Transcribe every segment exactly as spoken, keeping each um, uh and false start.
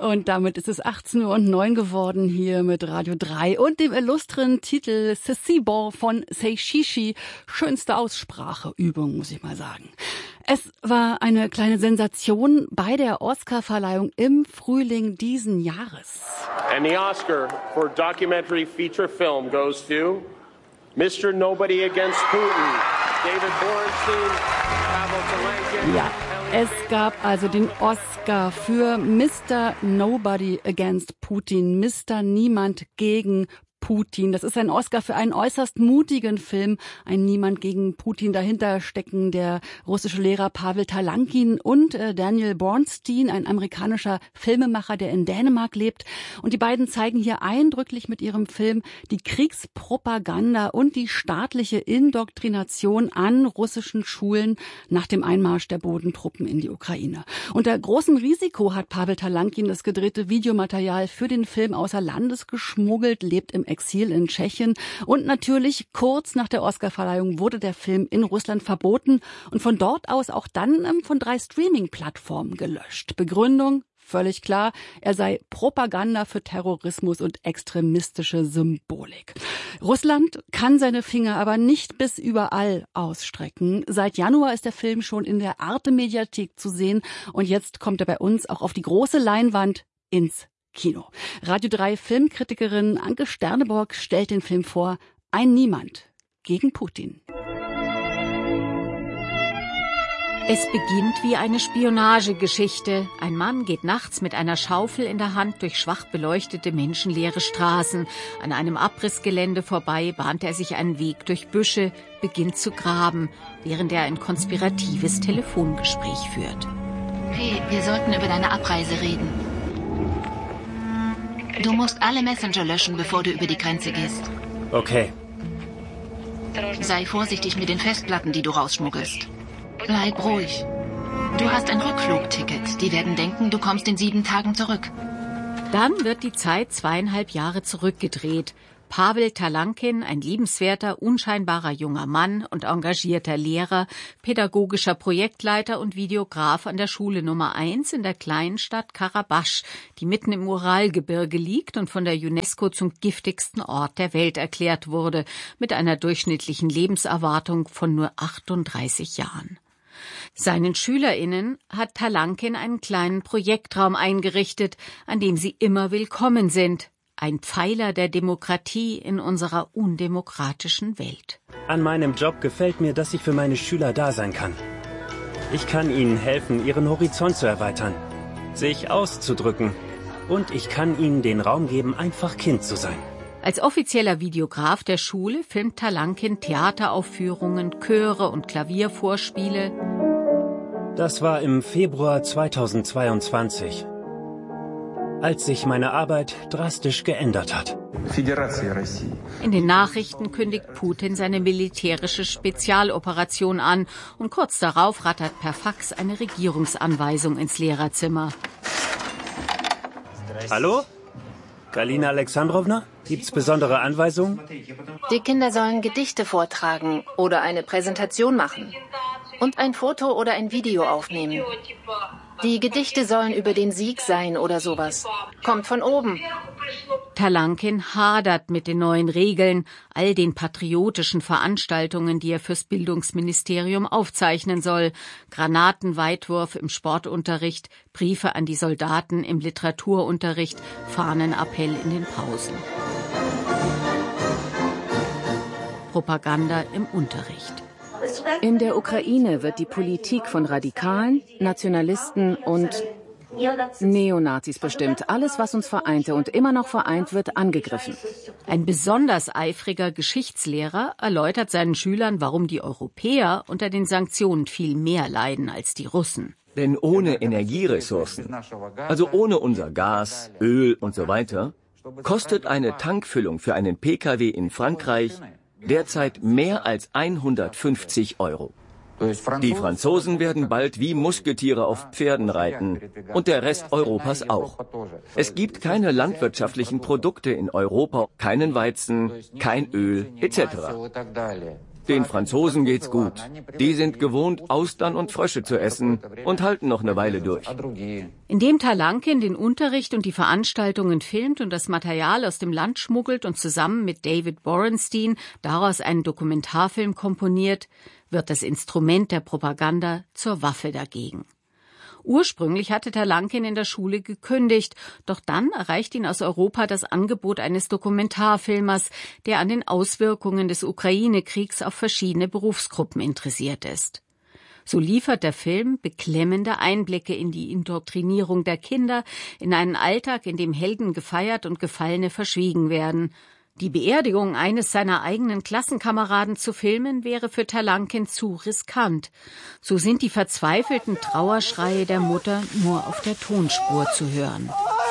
Und damit ist es achtzehn Uhr und neun geworden hier mit Radio drei und dem illustren Titel C'est bon von Seishishi. Schönste Ausspracheübung, muss ich mal sagen. Es war eine kleine Sensation bei der Oscar-Verleihung im Frühling diesen Jahres. And the Oscar for Documentary Feature Film goes to Mister Nobody Against Putin, David Borenstein, Pavel Talankin. Ja. Es gab also den Oscar für Mister Nobody Against Putin, Mister Niemand gegen Putin. Das ist ein Oscar für einen äußerst mutigen Film. Ein Niemand gegen Putin. Dahinter stecken der russische Lehrer Pavel Talankin und äh, Daniel Bornstein, ein amerikanischer Filmemacher, der in Dänemark lebt. Und die beiden zeigen hier eindrücklich mit ihrem Film die Kriegspropaganda und die staatliche Indoktrination an russischen Schulen nach dem Einmarsch der Bodentruppen in die Ukraine. Unter großem Risiko hat Pavel Talankin das gedrehte Videomaterial für den Film außer Landes geschmuggelt, lebt im Exil in Tschechien. Und natürlich kurz nach der Oscarverleihung wurde der Film in Russland verboten und von dort aus auch dann ähm, von drei Streaming-Plattformen gelöscht. Begründung? Völlig klar, er sei Propaganda für Terrorismus und extremistische Symbolik. Russland kann seine Finger aber nicht bis überall ausstrecken. Seit Januar ist der Film schon in der Arte-Mediathek zu sehen und jetzt kommt er bei uns auch auf die große Leinwand ins Kino. Radio drei Filmkritikerin Anke Sterneborg stellt den Film vor, Ein Niemand gegen Putin. Es beginnt wie eine Spionagegeschichte. Ein Mann geht nachts mit einer Schaufel in der Hand durch schwach beleuchtete, menschenleere Straßen. An einem Abrissgelände vorbei bahnt er sich einen Weg durch Büsche, beginnt zu graben, während er ein konspiratives Telefongespräch führt. Hey, wir sollten über deine Abreise reden. Du musst alle Messenger löschen, bevor du über die Grenze gehst. Okay. Sei vorsichtig mit den Festplatten, die du rausschmuggelst. Bleib ruhig. Du hast ein Rückflugticket. Die werden denken, du kommst in sieben Tagen zurück. Dann wird die Zeit zweieinhalb Jahre zurückgedreht. Pavel Talankin, ein liebenswerter, unscheinbarer junger Mann und engagierter Lehrer, pädagogischer Projektleiter und Videograf an der Schule Nummer eins in der kleinen Stadt Karabach, die mitten im Uralgebirge liegt und von der UNESCO zum giftigsten Ort der Welt erklärt wurde, mit einer durchschnittlichen Lebenserwartung von nur achtunddreißig Jahren. Seinen SchülerInnen hat Talankin einen kleinen Projektraum eingerichtet, an dem sie immer willkommen sind. Ein Pfeiler der Demokratie in unserer undemokratischen Welt. An meinem Job gefällt mir, dass ich für meine Schüler da sein kann. Ich kann ihnen helfen, ihren Horizont zu erweitern, sich auszudrücken. Und ich kann ihnen den Raum geben, einfach Kind zu sein. Als offizieller Videograf der Schule filmt Talankin Theateraufführungen, Chöre und Klaviervorspiele. Das war im Februar zweitausendzweiundzwanzig. Als sich meine Arbeit drastisch geändert hat. In den Nachrichten kündigt Putin seine militärische Spezialoperation an und kurz darauf rattert per Fax eine Regierungsanweisung ins Lehrerzimmer. Hallo? Galina Alexandrowna? Gibt's besondere Anweisungen? Die Kinder sollen Gedichte vortragen oder eine Präsentation machen und ein Foto oder ein Video aufnehmen. Die Gedichte sollen über den Sieg sein oder sowas. Kommt von oben. Talankin hadert mit den neuen Regeln, all den patriotischen Veranstaltungen, die er fürs Bildungsministerium aufzeichnen soll. Granatenweitwurf im Sportunterricht, Briefe an die Soldaten im Literaturunterricht, Fahnenappell in den Pausen. Propaganda im Unterricht. In der Ukraine wird die Politik von Radikalen, Nationalisten und Neonazis bestimmt. Alles, was uns vereinte und immer noch vereint, wird angegriffen. Ein besonders eifriger Geschichtslehrer erläutert seinen Schülern, warum die Europäer unter den Sanktionen viel mehr leiden als die Russen. Denn ohne Energieressourcen, also ohne unser Gas, Öl und so weiter, kostet eine Tankfüllung für einen Pkw in Frankreich derzeit mehr als hundertfünfzig Euro. Die Franzosen werden bald wie Musketiere auf Pferden reiten und der Rest Europas auch. Es gibt keine landwirtschaftlichen Produkte in Europa, keinen Weizen, kein Öl et cetera. Den Franzosen geht's gut. Die sind gewohnt, Austern und Frösche zu essen und halten noch eine Weile durch. Indem Talankin den Unterricht und die Veranstaltungen filmt und das Material aus dem Land schmuggelt und zusammen mit David Borenstein daraus einen Dokumentarfilm komponiert, wird das Instrument der Propaganda zur Waffe dagegen. Ursprünglich hatte Talankin in der Schule gekündigt, doch dann erreicht ihn aus Europa das Angebot eines Dokumentarfilmers, der an den Auswirkungen des Ukraine-Kriegs auf verschiedene Berufsgruppen interessiert ist. So liefert der Film beklemmende Einblicke in die Indoktrinierung der Kinder, in einen Alltag, in dem Helden gefeiert und Gefallene verschwiegen werden. Die Beerdigung eines seiner eigenen Klassenkameraden zu filmen, wäre für Talankin zu riskant. So sind die verzweifelten Trauerschreie der Mutter nur auf der Tonspur zu hören.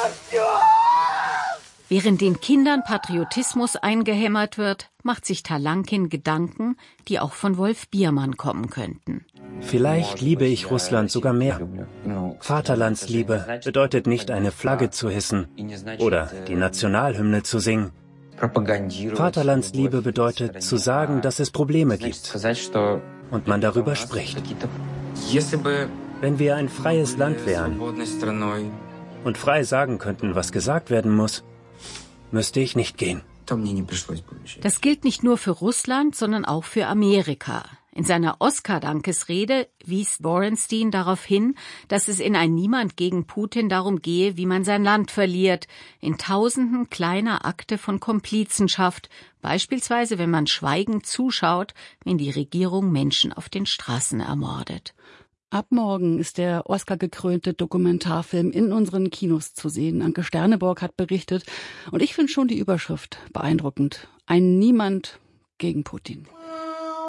Während den Kindern Patriotismus eingehämmert wird, macht sich Talankin Gedanken, die auch von Wolf Biermann kommen könnten. Vielleicht liebe ich Russland sogar mehr. Vaterlandsliebe bedeutet nicht, eine Flagge zu hissen oder die Nationalhymne zu singen. Vaterlandsliebe bedeutet, zu sagen, dass es Probleme gibt und man darüber spricht. Wenn wir ein freies Land wären und frei sagen könnten, was gesagt werden muss, müsste ich nicht gehen. Das gilt nicht nur für Russland, sondern auch für Amerika. In seiner Oscar-Dankesrede wies Borenstein darauf hin, dass es in Ein Niemand gegen Putin darum gehe, wie man sein Land verliert, in tausenden kleiner Akte von Komplizenschaft, beispielsweise wenn man schweigend zuschaut, wenn die Regierung Menschen auf den Straßen ermordet. Ab morgen ist der Oscar-gekrönte Dokumentarfilm in unseren Kinos zu sehen. Anke Sterneborg hat berichtet und ich finde schon die Überschrift beeindruckend. Ein Niemand gegen Putin.